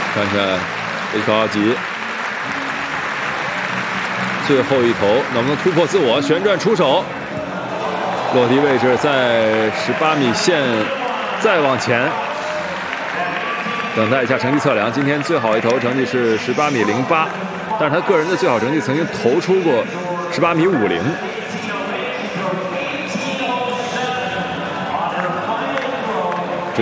看看贝克奥吉最后一投能不能突破自我，旋转出手，落地位置在18米线，再往前，等待一下成绩测量。今天最好一投成绩是18米08，但是他个人的最好成绩曾经投出过18米50。